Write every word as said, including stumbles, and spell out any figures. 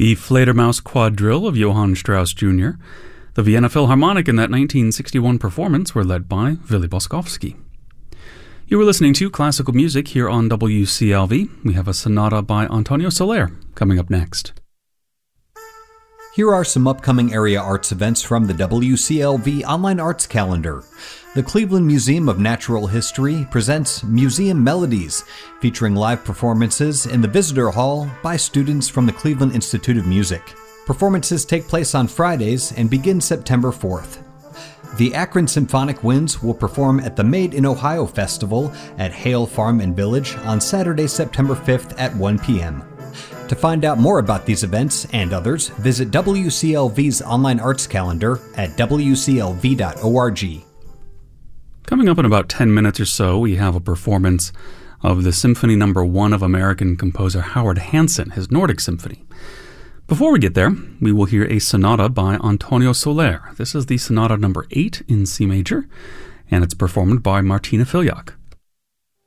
the Fledermaus Quadrille of Johann Strauss Junior The Vienna Philharmonic in that nineteen sixty-one performance were led by Willy Boskowski. You were listening to classical music here on W C L V. We have a sonata by Antonio Soler coming up next. Here are some upcoming area arts events from the W C L V Online Arts Calendar. The Cleveland Museum of Natural History presents Museum Melodies, featuring live performances in the Visitor Hall by students from the Cleveland Institute of Music. Performances take place on Fridays and begin September fourth. The Akron Symphonic Winds will perform at the Made in Ohio Festival at Hale Farm and Village on Saturday, September fifth at one p.m. To find out more about these events and others, visit W C L V's online arts calendar at w c l v dot org. Coming up in about ten minutes or so, we have a performance of the Symphony Number One of American composer Howard Hanson, his Nordic Symphony. Before we get there, we will hear a sonata by Antonio Soler. This is the Sonata Number Eight in C major, and it's performed by Martina Filiak.